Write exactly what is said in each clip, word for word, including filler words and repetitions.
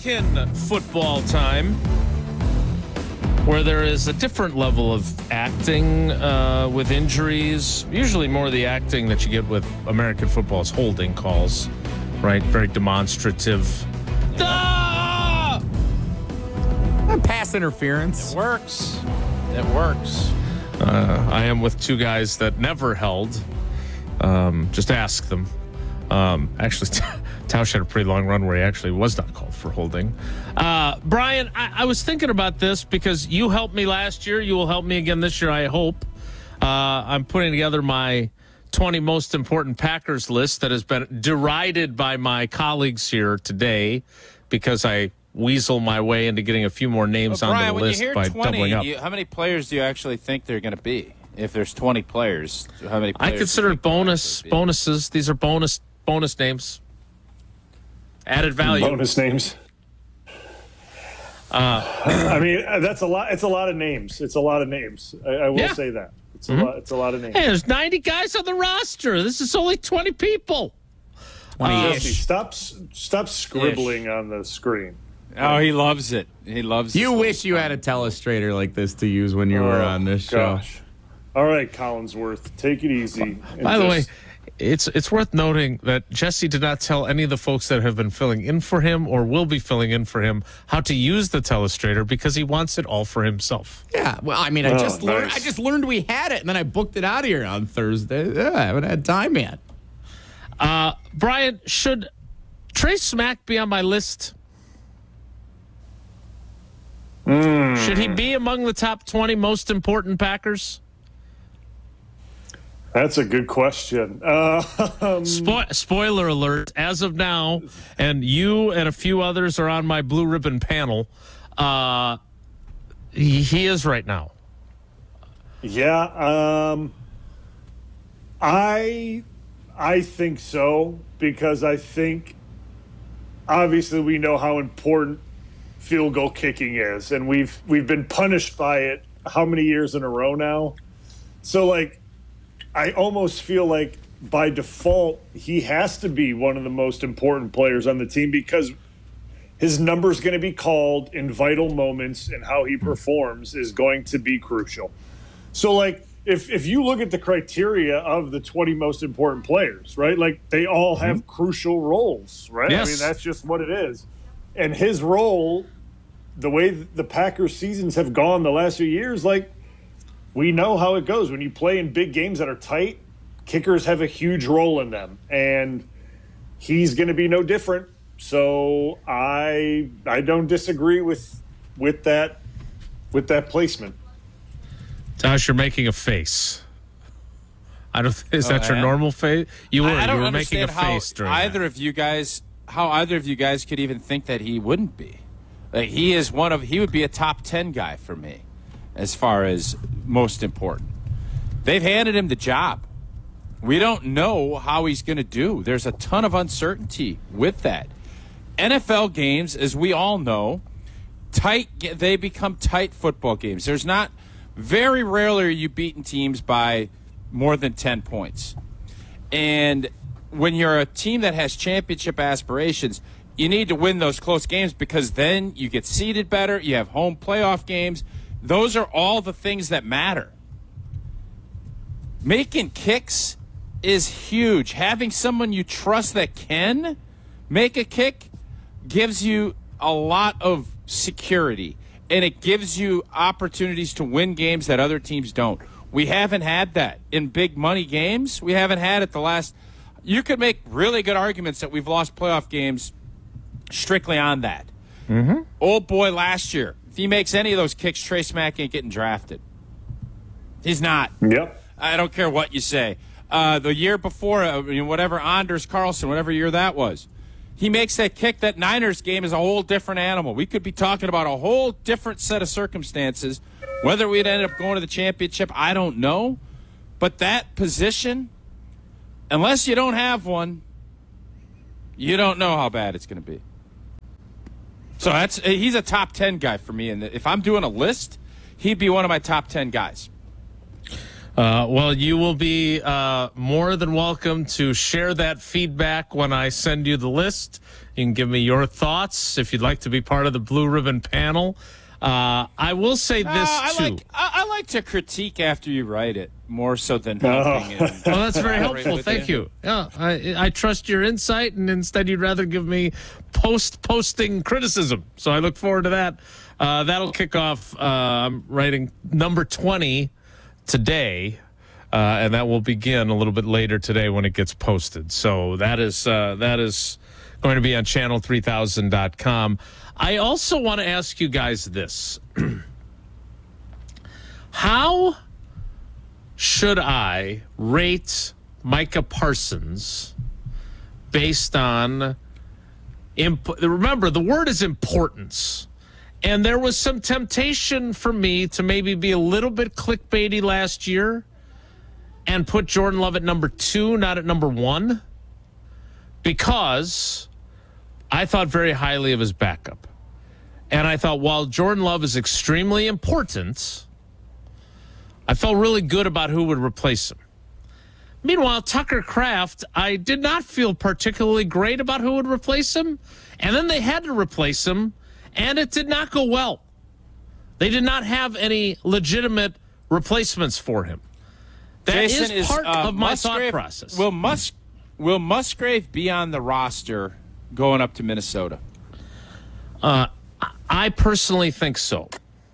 American football time, where there is a different level of acting uh, with injuries. Usually more of the acting that you get with American football is holding calls, right? Very demonstrative. Ah! Pass interference. It works. It works. Uh, I am with two guys that never held. Um, just ask them. Um, actually, Tausch had a pretty long run where he actually was not called for holding. Uh, Brian, I, I was thinking about this because you helped me last year. You will help me again this year, I hope. Uh, I'm putting together my twenty most important Packers list that has been derided by my colleagues here today because I weasel my way into getting a few more names well, Brian, on the when list you hear by twenty, doubling up. You, how many players do you actually think they're going to be? If there's twenty players, how many players I consider it bonus bonuses. These are bonus bonus names. Added value. Bonus names. Uh, I mean, that's a lot. It's a lot of names. It's a lot of names. I, I will Yeah. say that. It's Mhm. a lot. It's a lot of names. Hey, there's ninety guys on the roster. This is only twenty people. Jesse, stop, stop scribbling on the screen. Oh, he loves it. He loves. You this wish you had a telestrator like this to use when you Oh, were on this gosh. show. All right, Collinsworth, take it easy. By the way, Just- it's it's worth noting that Jesse did not tell any of the folks that have been filling in for him or will be filling in for him how to use the telestrator because he wants it all for himself. Yeah, well, I mean, I Oh, just learned. nice. I just learned we had it, and then I booked it out of here on Thursday. Yeah, I haven't had time yet. Uh, Brian, should Trey Smack be on my list? Mm. Should he be among the top twenty most important Packers? That's a good question. Uh, Spo- spoiler alert, as of now, and you and a few others are on my blue ribbon panel, uh, he, he is right now. yeah, um, I I think so because I think obviously we know how important field goal kicking is, and we've we've been punished by it how many years in a row now. So like, I almost feel like by default he has to be one of the most important players on the team because his number is going to be called in vital moments, and how he performs is going to be crucial. So like, if if you look at the criteria of the twenty most important players, right? Like they all have mm-hmm. crucial roles, right? Yes. I mean, that's just what it is. And his role, the way the Packers seasons have gone the last few years, like we know how it goes. When you play in big games that are tight, kickers have a huge role in them. And he's going to be no different. So I I don't disagree with with that with that placement. Josh, you're making a face. I don't. Is that Oh, your yeah? normal face? You were. I, I don't you were making a understand how face during either that. of you guys, how either of you guys could even think that he wouldn't be. Like he is one of. He would be a top ten guy for me, as far as most important. They've handed him the job. We don't know how he's going to do. There's a ton of uncertainty with that. N F L games, as we all know, tight. They become tight football games. There's not very rarely are you beating teams by more than ten points. And when you're a team that has championship aspirations, you need to win those close games because then you get seeded better. You have home playoff games. Those are all the things that matter. Making kicks is huge. Having someone you trust that can make a kick gives you a lot of security, and it gives you opportunities to win games that other teams don't. We haven't had that in big money games. We haven't had it the last – you could make really good arguments that we've lost playoff games strictly on that. Mm-hmm. Old boy last year, if he makes any of those kicks, Trey Smack ain't getting drafted. He's not. Yep. I don't care what you say. Uh, the year before, uh, whatever, Anders Carlson, whatever year that was, he makes that kick. That Niners game is a whole different animal. We could be talking about a whole different set of circumstances. Whether we'd end up going to the championship, I don't know. But that position, unless you don't have one, you don't know how bad it's going to be. So that's he's a top ten guy for me. And if I'm doing a list, he'd be one of my top ten guys. Uh, well, you will be uh, more than welcome to share that feedback when I send you the list. You can give me your thoughts if you'd like to be part of the Blue Ribbon panel. Uh, I will say this, Uh, I too. like I, I like to critique after you write it more so than helping. Oh. And, Well, that's very Right helpful. with Thank you. you. Yeah, I, I trust your insight, and instead you'd rather give me post-posting criticism. So I look forward to that. Uh, that'll kick off. Uh, I'm writing number twenty today, uh, and that will begin a little bit later today when it gets posted. So that is uh, that is going to be on channel three thousand dot com. I also want to ask you guys this. How should I rate Micah Parsons based on imp- remember, the word is importance. And there was some temptation for me to maybe be a little bit clickbaity last year and put Jordan Love at number two, not at number one, because I thought very highly of his backup. And I thought, while Jordan Love is extremely important, I felt really good about who would replace him. Meanwhile, Tucker Kraft, I did not feel particularly great about who would replace him. And then they had to replace him, and it did not go well. They did not have any legitimate replacements for him. That Jason, is part uh, of my Musgrave, thought process. Will Mus will Musgrave be on the roster going up to Minnesota? Uh, I personally think so,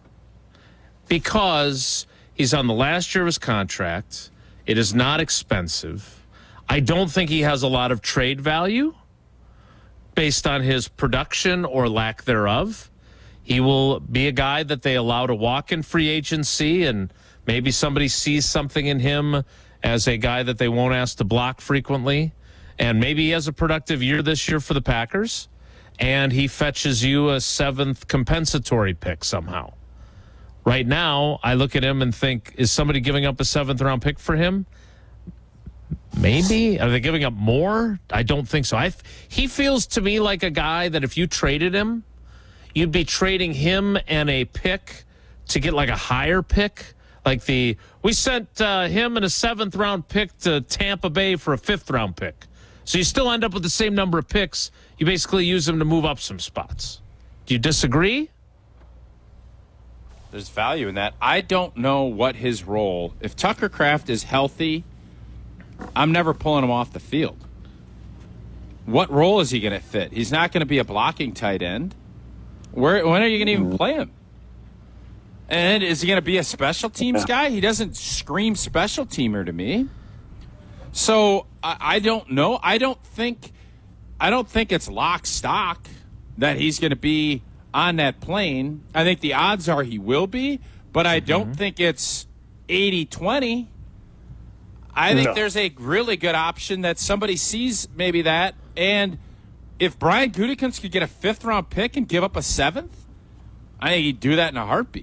because he's on the last year of his contract. It is not expensive. I don't think he has a lot of trade value based on his production or lack thereof. He will be a guy that they allow to walk in free agency, and maybe somebody sees something in him as a guy that they won't ask to block frequently. And maybe he has a productive year this year for the Packers, and he fetches you a seventh compensatory pick somehow. Right now, I look at him and think, is somebody giving up a seventh round pick for him? Maybe. Are they giving up more? I don't think so. I, he feels to me like a guy that if you traded him, you'd be trading him and a pick to get like a higher pick. Like the, we sent uh, him and a seventh round pick to Tampa Bay for a fifth round pick. So you still end up with the same number of picks. You basically use them to move up some spots. Do you disagree? There's value in that. I don't know what his role. If Tucker Kraft is healthy, I'm never pulling him off the field. What role is he going to fit? He's not going to be a blocking tight end. Where? When are you going to even play him? And is he going to be a special teams guy? He doesn't scream special teamer to me. So I, I don't know. I don't think. I don't think it's lock stock that he's going to be on that plane. I think the odds are he will be, but I don't mm-hmm. think it's eighty twenty. I think no. there's a really good option that somebody sees maybe that. And if Brian Gutekunst could get a fifth round pick and give up a seventh, I think he'd do that in a heartbeat.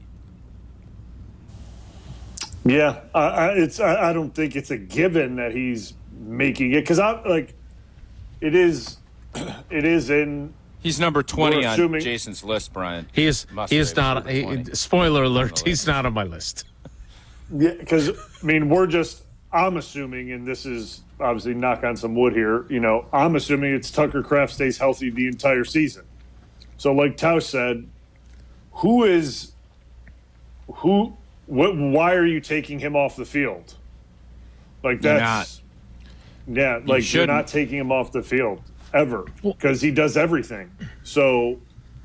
Yeah, I, I, it's. I, I don't think it's a given that he's making it, because I like it is. It is in. He's number twenty on assuming, Jason's list, Brian. He is. He is not. He, spoiler alert: on he's not on my list. Yeah, because I mean, we're just. I'm assuming, and this is obviously knock on some wood here. You know, I'm assuming it's Tucker Kraft stays healthy the entire season. So, like Tausch said, who is who? What? Why are you taking him off the field? Like that's yeah, like you you're not taking him off the field ever, because he does everything. So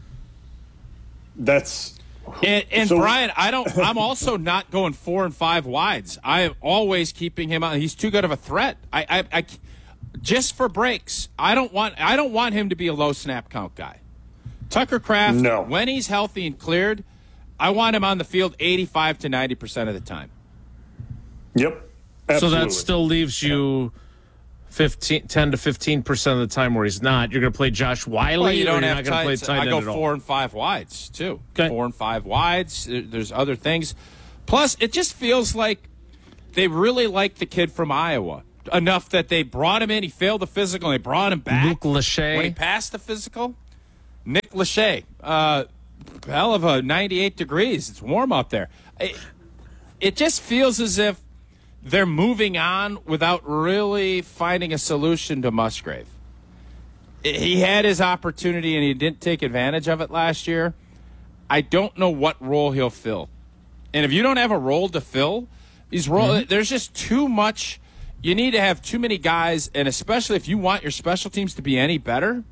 that's. And, and so, Brian, I don't. I'm also not going four and five wides. I am always keeping him on. He's too good of a threat. I, I, I, just for breaks. I don't want. I don't want him to be a low snap count guy. Tucker Kraft, no. when he's healthy and cleared, I want him on the field eighty-five to ninety percent of the time. Yep. Absolutely. So that still leaves you fifteen, ten to fifteen percent of the time where he's not. You're going to play Josh Wiley, well, you don't or you're have not going to play tight I end go at all? four and five wides too. Okay. Four and five wides. There's other things. Plus, it just feels like they really like the kid from Iowa enough that they brought him in. He failed the physical, and they brought him back. Luke Lachey. When he passed the physical, Nick Lachey, uh, hell of a ninety-eight degrees. It's warm out there. It, it just feels as if they're moving on without really finding a solution to Musgrave. He had his opportunity and he didn't take advantage of it last year. I don't know what role he'll fill. And if you don't have a role to fill, these role, mm-hmm. there's just too much. You need to have too many guys, and especially if you want your special teams to be any better,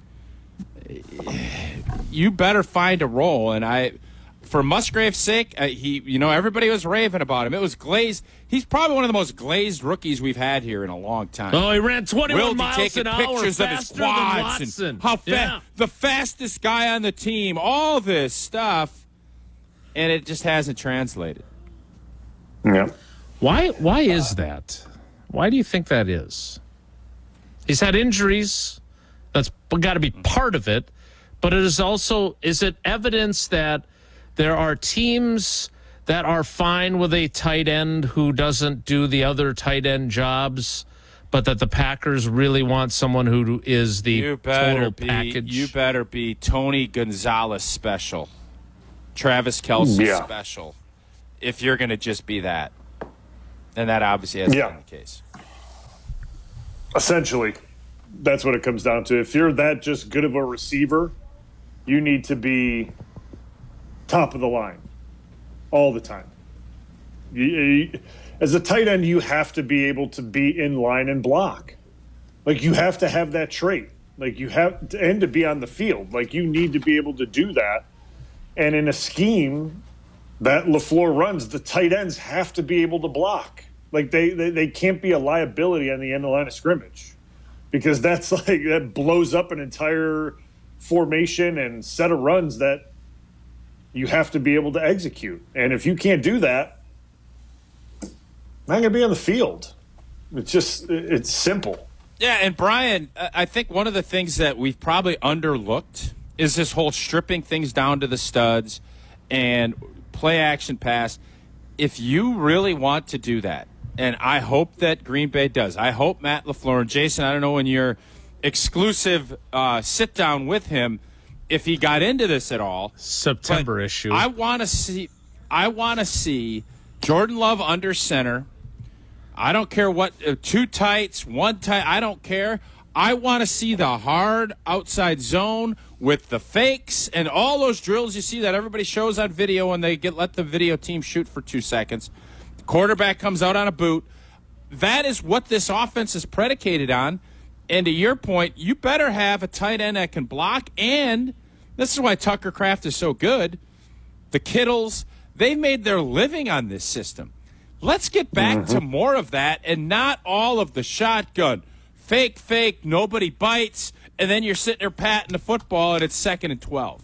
you better find a role. And I, for Musgrave's sake, uh, he, you know, everybody was raving about him. It was glazed. He's probably one of the most glazed rookies we've had here in a long time. Oh, he ran twenty-one miles taking an hour pictures of his quads and how fa- yeah. the fastest guy on the team, all this stuff, and it just hasn't translated. Yeah. Why? Why is that? Why do you think that is? He's had injuries. That's got to be part of it. But it is also, is it evidence that there are teams that are fine with a tight end who doesn't do the other tight end jobs, but that the Packers really want someone who is the you better total be, package? You better be Tony Gonzalez special, Travis Kelce yeah. special, if you're going to just be that. And that obviously hasn't yeah. been the case. Essentially, that's what it comes down to. If you're that just good of a receiver, you need to be top of the line all the time. You, you, as a tight end, you have to be able to be in line and block. Like, you have to have that trait. Like, you have to, and to be on the field. Like, you need to be able to do that. And in a scheme that LaFleur runs, the tight ends have to be able to block. Like, they, they, they can't be a liability on the end of the line of scrimmage, because that's like, that blows up an entire formation and set of runs that you have to be able to execute. And if you can't do that, not going to be on the field. It's just, it's simple. Yeah, and Brian, I think one of the things that we've probably underlooked is this whole stripping things down to the studs and play action pass. If you really want to do that, and I hope that Green Bay does, I hope Matt LaFleur and Jason, I don't know, in your exclusive uh, sit down with him, if he got into this at all. September issue. I want to see, I want to see Jordan Love under center. I don't care what, uh, two tights, one tight, I don't care. I want to see the hard outside zone with the fakes and all those drills you see that everybody shows on video when they get let the video team shoot for two seconds. The quarterback comes out on a boot. That is what this offense is predicated on. And to your point, you better have a tight end that can block. And this is why Tucker Kraft is so good. The Kittles, they've made their living on this system. Let's get back mm-hmm. to more of that and not all of the shotgun. Fake, fake, nobody bites, and then you're sitting there patting the football and it's second and twelve.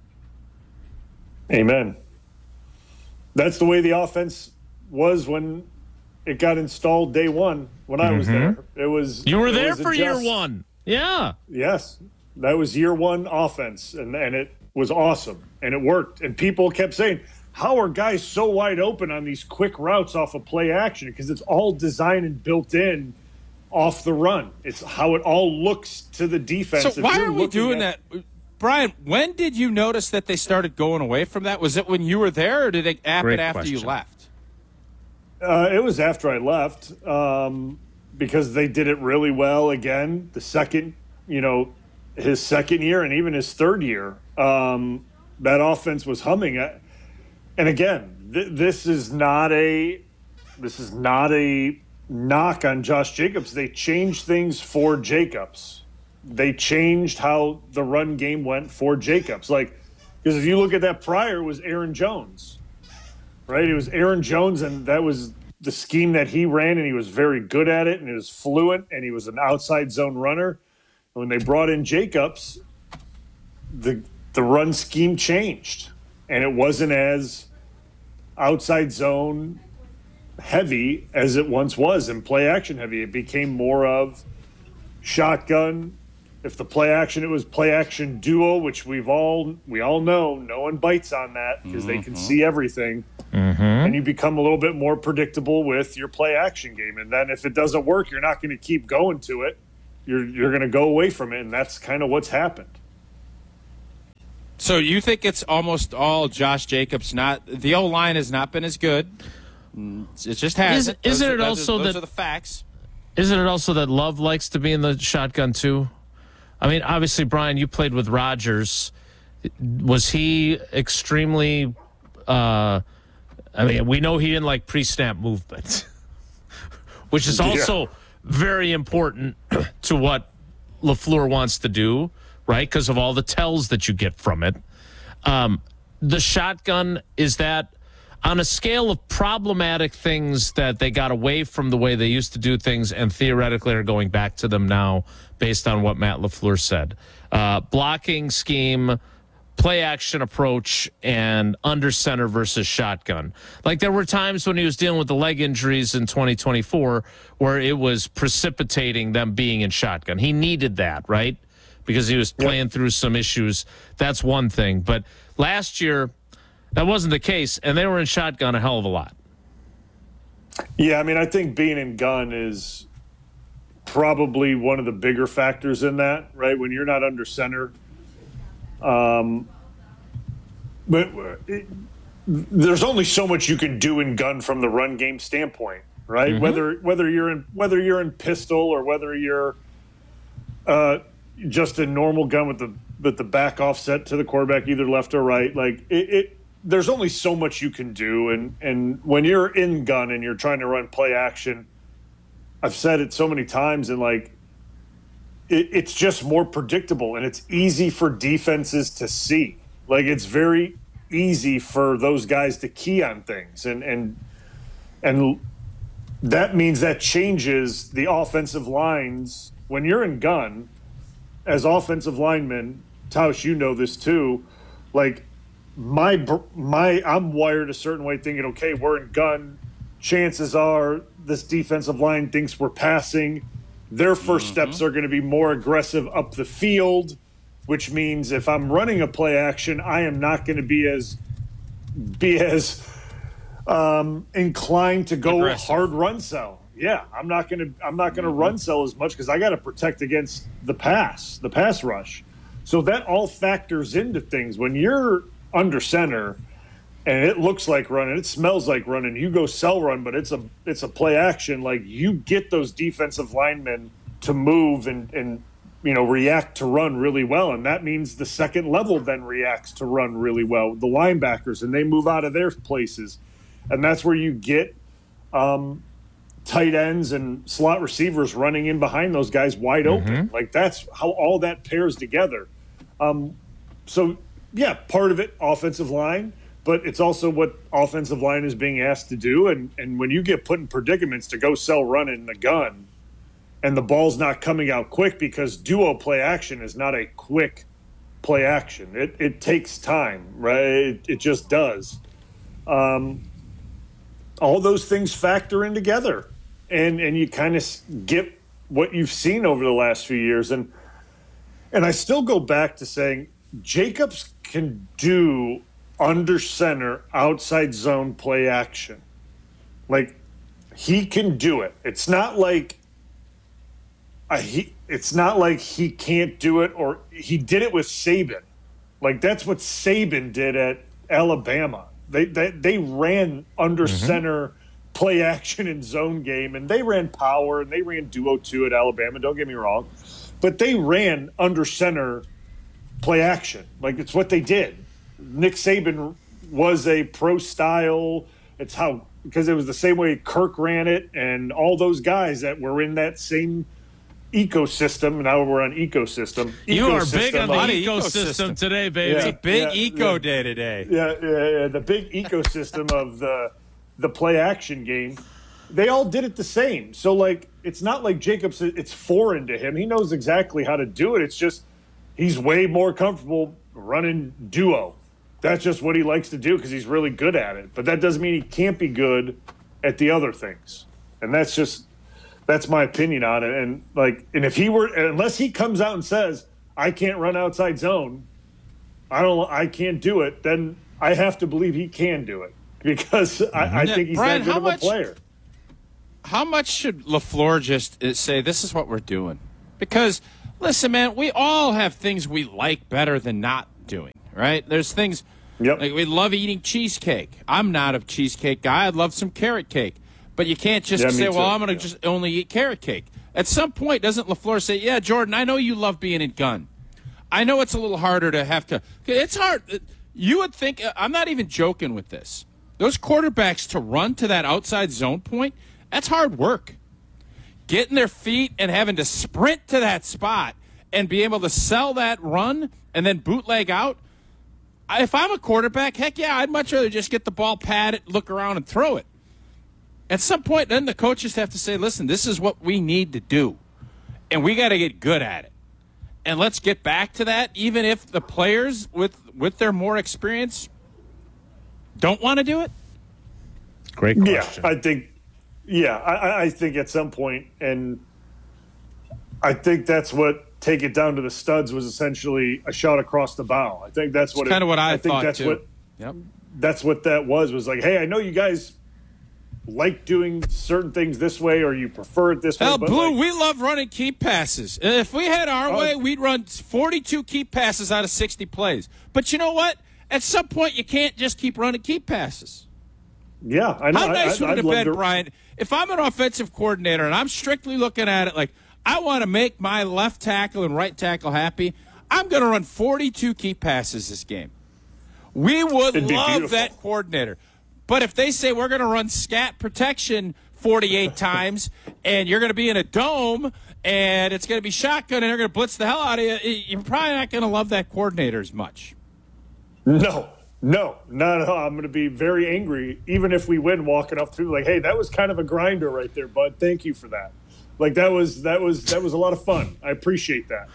Amen. That's the way the offense was when it got installed day one when I was mm-hmm. there. It was You were it there was for adjust- year one. Yeah. Yes. That was year one offense, and, and it was awesome, and it worked. And people kept saying, how are guys so wide open on these quick routes off of play action? Because it's all designed and built in off the run. It's how it all looks to the defense. So if why you're are we doing at, that? Brian, when did you notice that they started going away from that? Was it when you were there, or did it happen Great after question. you left? Uh, it was after I left, um, because they did it really well again. The second, you know, his second year and even his third year, um, that offense was humming. And again, th- this is not a this is not a knock on Josh Jacobs. They changed things for Jacobs. They changed how the run game went for Jacobs. Like, because if you look at that prior, it was Aaron Jones, right? It was Aaron Jones, and that was the scheme that he ran, and he was very good at it, and he was fluent, and he was an outside zone runner. And when they brought in Jacobs, the the run scheme changed, and it wasn't as outside zone heavy as it once was, and play action heavy. It became more of shotgun. If the play action, it was play action duo, which we've all we all know no one bites on that because mm-hmm. they can see everything. Mm-hmm. And you become a little bit more predictable with your play action game. And then if it doesn't work, you're not going to keep going to it. You're you're going to go away from it, and that's kind of what's happened. So you think it's almost all Josh Jacobs? Not the O line has not been as good. It just has. Is- isn't it also those that- are the facts? Isn't it also that Love likes to be in the shotgun too? I mean, obviously, Brian, you played with Rodgers. Was he extremely? Uh, I mean, we know he didn't like pre-snap movement, which is also yeah. very important to what LaFleur wants to do, right? Because of all the tells that you get from it. Um, the shotgun, is that on a scale of problematic things that they got away from the way they used to do things and theoretically are going back to them now based on what Matt LaFleur said? Uh, blocking scheme, play action approach, and under center versus shotgun. Like there were times when he was dealing with the leg injuries in twenty twenty-four where it was precipitating them being in shotgun. He needed that, right? Because he was playing yep. through some issues. That's one thing. But last year, that wasn't the case, and they were in shotgun a hell of a lot. Yeah, I mean, I think being in gun is probably one of the bigger factors in that, right? When you're not under center. Um, but it, there's only so much you can do in gun from the run game standpoint, right? Mm-hmm. Whether whether you're in whether you're in pistol or whether you're uh, just a normal gun with the with the back offset to the quarterback, either left or right, like it. it there's only so much you can do, and and when you're in gun and you're trying to run play action, I've said it so many times, and like it, it's just more predictable and it's easy for defenses to see. Like it's very easy for those guys to key on things, and and and that means that changes the offensive lines when you're in gun. As offensive linemen, Tausch, you know this too, like. My my I'm wired a certain way, thinking, okay, we're in gun. Chances are this defensive line thinks we're passing. Their first mm-hmm. steps are going to be more aggressive up the field, which means if I'm running a play action, I am not going to be as be as um, inclined to go aggressive. Hard run sell. Yeah, I'm not going to I'm not going to mm-hmm. run sell as much because I got to protect against the pass, the pass rush. So that all factors into things when you're under center and it looks like running, it smells like running, you go sell run, but it's a it's a play action. Like you get those defensive linemen to move and and you know react to run really well, and that means the second level then reacts to run really well, the linebackers, and they move out of their places, and that's where you get um tight ends and slot receivers running in behind those guys wide open. Mm-hmm. Like that's how all that pairs together. Um so yeah, part of it, offensive line, but it's also what offensive line is being asked to do. And, and when you get put in predicaments to go sell run in the gun and the ball's not coming out quick because duo play action is not a quick play action. It it takes time, right? It, it just does. Um, all those things factor in together. And, and you kind of get what you've seen over the last few years. And and I still go back to saying Jacobs can do under center, outside zone play action. Like he can do it. It's not like uh, he. It's not like he can't do it, or he did it with Saban. Like that's what Saban did at Alabama. They they, they ran under mm-hmm. center play action and zone game, and they ran power and they ran duo two at Alabama. Don't get me wrong, but they ran under center play action. Like it's what they did. Nick Saban was a pro style. It's how, because it was the same way Kirk ran it and all those guys that were in that same ecosystem. Now we're on ecosystem. You ecosystem are big on the of, ecosystem, ecosystem today, baby. Yeah, it's a big yeah, eco yeah, day today. Yeah, yeah, yeah, the big ecosystem of the the play action game. They all did it the same. So like, it's not like Jacobs, it's foreign to him. He knows exactly how to do it. It's just, he's way more comfortable running duo. That's just what he likes to do because he's really good at it. But that doesn't mean he can't be good at the other things. And that's just, that's my opinion on it. And like, and if he were, unless he comes out and says, I can't run outside zone, I don't, I can't do it, then I have to believe he can do it because I, I think he's Brian, that good of much, a player. How much should LaFleur just say, this is what we're doing? Because, listen, man, we all have things we like better than not doing, right? There's things Yep. Like, we love eating cheesecake. I'm not a cheesecake guy. I'd love some carrot cake. But you can't just Yeah, me say, too. well, I'm going to Yeah. just only eat carrot cake. At some point, doesn't LaFleur say, yeah, Jordan, I know you love being in gun. I know it's a little harder to have to. It's hard. You would think, I'm not even joking with this. Those quarterbacks to run to that outside zone point, that's hard work. Getting their feet and having to sprint to that spot and be able to sell that run and then bootleg out. If I'm a quarterback, heck yeah, I'd much rather just get the ball, pat it, look around, and throw it. At some point, then the coaches have to say, listen, this is what we need to do, and we got to get good at it. And let's get back to that, even if the players with, with their more experience don't want to do it. Great Yeah, question. I think. Yeah, I, I think at some point, and I think that's what Take It Down to the Studs was essentially a shot across the bow. I think that's what kind of what I, I think thought that's too. what Yep. that's what that was. Was like, hey, I know you guys like doing certain things this way, or you prefer it this way. Hell, but Blue, like, we love running keep passes. If we had our Oh. way, we'd run forty-two keep passes out of sixty plays. But you know what? At some point, you can't just keep running keep passes. yeah, I know. How nice I, would I'd it have love been, to- Brian, if I'm an offensive coordinator and I'm strictly looking at it like I want to make my left tackle and right tackle happy, I'm going to run forty-two keep passes this game. We would It'd be love beautiful. that coordinator. But if they say we're going to run scat protection forty-eight times and you're going to be in a dome and it's going to be shotgun and they're going to blitz the hell out of you, you're probably not going to love that coordinator as much. No, no, not at all. I'm going to be very angry, even if we win, walking up through like, hey, that was kind of a grinder right there, bud. Thank you for that. Like that was that was that was a lot of fun. I appreciate that.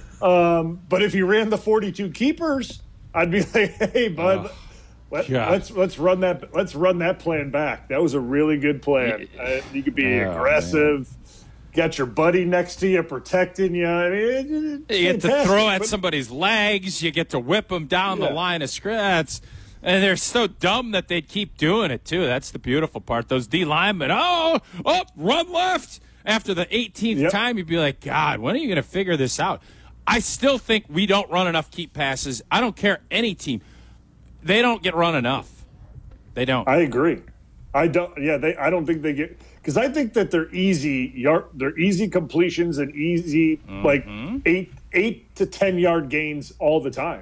Um, but if you ran the forty-two keepers, I'd be like, hey, bud, let, God. let's let's run that let's run that plan back. That was a really good plan. Uh, you could be Oh, aggressive. Got your buddy next to you, protecting you. I mean, it, it's You get to fantastic, throw at but- somebody's legs. You get to whip them down the Yeah. line of scrimmage. And they're so dumb that they keep doing it, too. That's the beautiful part. Those D linemen, oh, oh, run left. After the eighteenth Yep. time, you'd be like, God, when are you going to figure this out? I still think we don't run enough keep passes. I don't care any team. They don't get run enough. They don't. I agree. I don't. Yeah, they. I don't think they get because I think that they're easy yard. They're easy completions and easy like eight eight to ten yard gains all the time.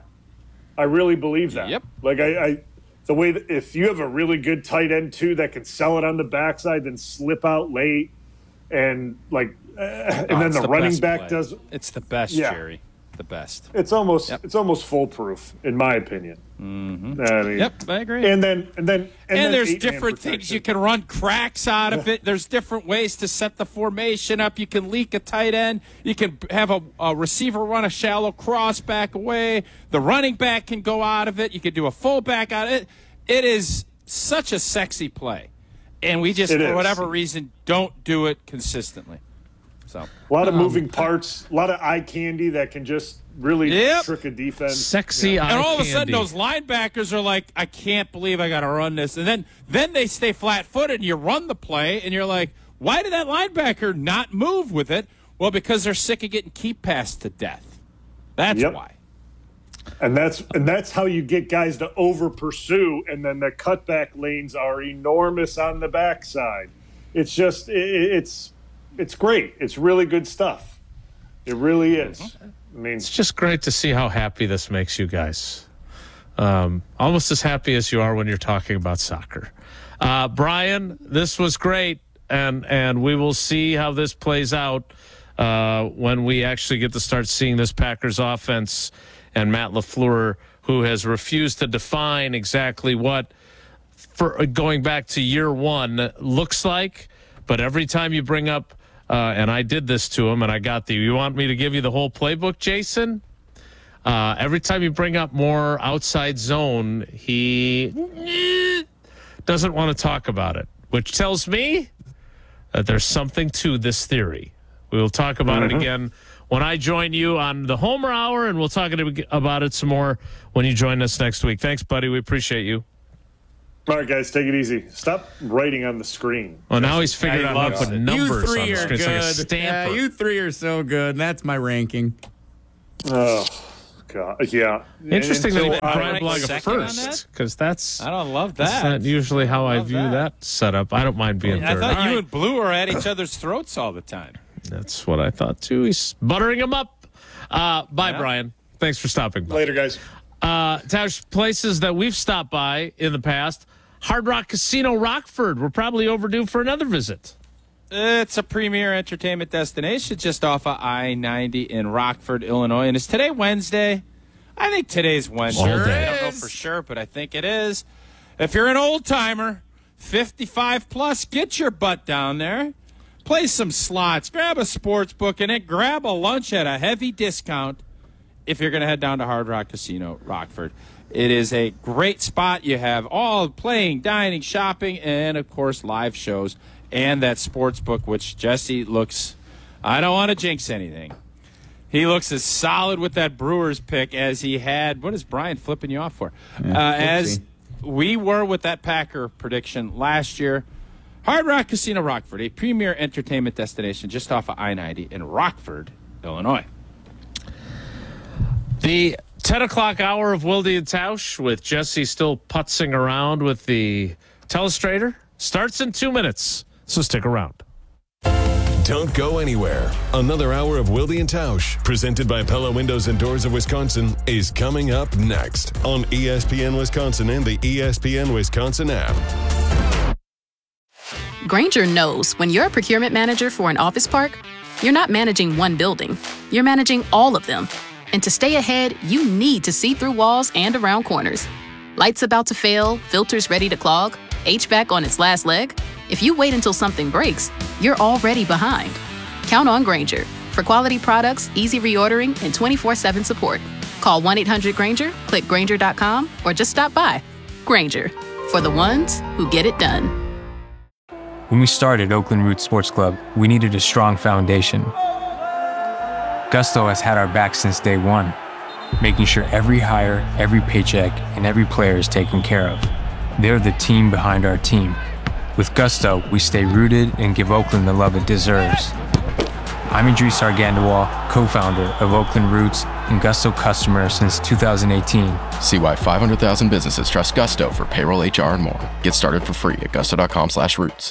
I really believe that. Yep. Like I, I the way that if you have a really good tight end too that can sell it on the backside, then slip out late, and like, uh, and Oh, then it's the, the running best back play. does. It's the best, Yeah. Jerry. The best. It's almost Yep. it's almost foolproof in my opinion. Mm-hmm. I mean, Yep, I agree. And then and then and, And then there's eight-man different things protection. you can run cracks out of it. There's different ways to set the formation up. You can leak a tight end. You can have a, a receiver run a shallow cross back away. The running back can go out of it. You can do a fullback out of it. It is such a sexy play. And we just, It for is. whatever reason, don't do it consistently. So A lot of moving parts, a lot of eye candy that can just really Yep. trick a defense. Sexy Yeah. eye And all of a sudden, candy. those linebackers are like, I can't believe I got to run this. And then, then they stay flat-footed, and you run the play, and you're like, why did that linebacker not move with it? Well, because they're sick of getting keep passed to death. That's Yep. why. And that's and that's how you get guys to over pursue, and then the cutback lanes are enormous on the backside. It's just it, it's it's great. It's really good stuff. It really is. I mean, It's just great to see how happy this makes you guys. Um, almost as happy as you are when you're talking about soccer. Uh, Brian, this was great, and and we will see how this plays out uh, when we actually get to start seeing this Packers offense and Matt LaFleur, who has refused to define exactly what, for going back to year one, looks like. But every time you bring up, uh, and I did this to him, and I got the, you want me to give you the whole playbook, Jason? Uh, every time you bring up more outside zone, he doesn't want to talk about it, which tells me that there's something to this theory. We will talk about it again when I join you on the Homer Hour, and we'll talk about it some more when you join us next week. Thanks, buddy. We appreciate you. all right, guys, take it easy. Stop writing on the screen. Well, now he's figured I out how to love put it. numbers You on three the are screen. It's like a good. Yeah, stamper. you three are so good. That's my ranking. Oh, God, yeah. Interesting that he Until put I- Brian Blaga second on first, because that's I don't love that's that. not usually how I love view that. that. setup. I don't mind being I third. thought All you right. and Blue are at each other's throats all the time. That's what I thought too. He's buttering him up. Uh, bye, Yeah. Brian. Thanks for stopping by. Later, guys. Uh, Tausch, places that we've stopped by in the past. Hard Rock Casino Rockford. We're probably overdue for another visit. It's a premier entertainment destination just off of I ninety in Rockford, Illinois. And is today Wednesday? I think today's Wednesday. All day. I don't know for sure, but I think it is. If you're an old timer, fifty-five plus, get your butt down there. Play some slots, grab a sports book, and then grab a lunch at a heavy discount if you're going to head down to Hard Rock Casino Rockford. It is a great spot. You have all playing, dining, shopping, and, of course, live shows. And that sports book, which Jesse looks, I don't want to jinx anything. He looks as solid with that Brewers pick as he had. What is Brian flipping you off for? Yeah, uh, as we were with that Packer prediction last year. Hard Rock Casino Rockford, a premier entertainment destination just off of I ninety in Rockford, Illinois. The ten o'clock hour of Wilde and Tausch with Jesse still putzing around with the telestrator starts in two minutes. So stick around. Don't go anywhere. Another hour of Wilde and Tausch, presented by Pella Windows and Doors of Wisconsin, is coming up next on E S P N Wisconsin and the E S P N Wisconsin app. Grainger knows when you're a procurement manager for an office park, you're not managing one building, you're managing all of them. And to stay ahead, you need to see through walls and around corners. Lights about to fail, filters ready to clog, H V A C on its last leg. If you wait until something breaks, you're already behind. Count on Grainger for quality products, easy reordering, and twenty-four seven support. Call one eight hundred Grainger, click Grainger dot com, or just stop by. Grainger, for the ones who get it done. When we started Oakland Roots Sports Club, we needed a strong foundation. Gusto has had our back since day one, making sure every hire, every paycheck, and every player is taken care of. They're the team behind our team. With Gusto, we stay rooted and give Oakland the love it deserves. I'm Idris Argandawal, co-founder of Oakland Roots and Gusto customer since two thousand eighteen. See why five hundred thousand businesses trust Gusto for payroll, H R, and more. Get started for free at gusto.com slash roots.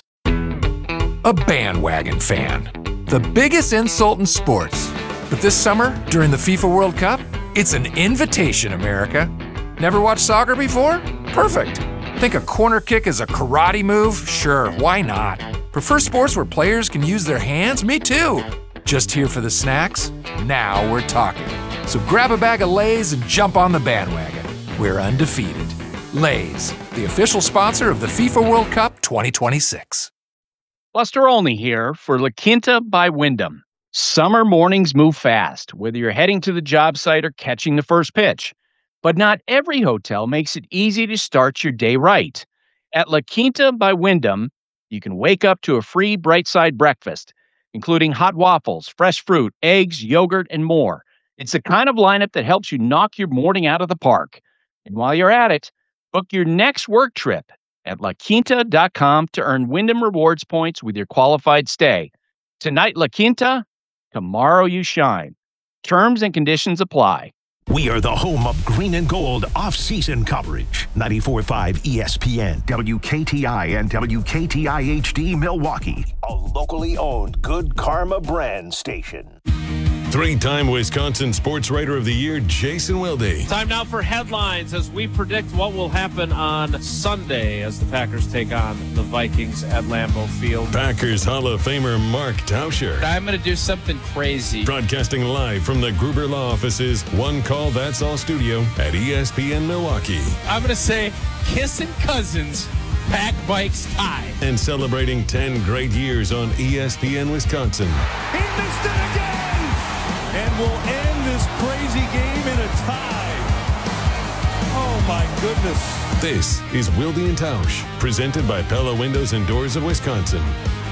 A bandwagon fan. The biggest insult in sports. But this summer, during the FIFA World Cup, it's an invitation, America. Never watched soccer before? Perfect. Think a corner kick is a karate move? Sure, why not? Prefer sports where players can use their hands? Me too. Just here for the snacks? Now we're talking. So grab a bag of Lay's and jump on the bandwagon. We're undefeated. Lay's, the official sponsor of the FIFA World Cup twenty twenty-six. Buster Olney here for La Quinta by Wyndham. Summer mornings move fast, whether you're heading to the job site or catching the first pitch. But not every hotel makes it easy to start your day right. At La Quinta by Wyndham, you can wake up to a free Bright Side breakfast, including hot waffles, fresh fruit, eggs, yogurt, and more. It's the kind of lineup that helps you knock your morning out of the park. And while you're at it, book your next work trip at la quinta dot com to earn Wyndham Rewards points with your qualified stay. Tonight, La Quinta, tomorrow you shine. Terms and conditions apply. We are the home of green and gold off-season coverage. ninety-four point five E S P N, W K T I, and W K T I H D Milwaukee. A locally owned Good Karma brand station. Three-time Wisconsin Sports Writer of the Year, Jason Wilde. Time now for headlines as we predict what will happen on Sunday as the Packers take on the Vikings at Lambeau Field. Packers Hall of Famer Mark Tauscher. I'm going to do something crazy. Broadcasting live from the Gruber Law Office's One Call That's All studio at E S P N Milwaukee. I'm going to say kissing cousins, Pack Bikes tie. And celebrating ten great years on E S P N Wisconsin. He missed it again! And will end this crazy game in a tie. Oh, my goodness. This is Wilde and Tausch, presented by Pella Windows and Doors of Wisconsin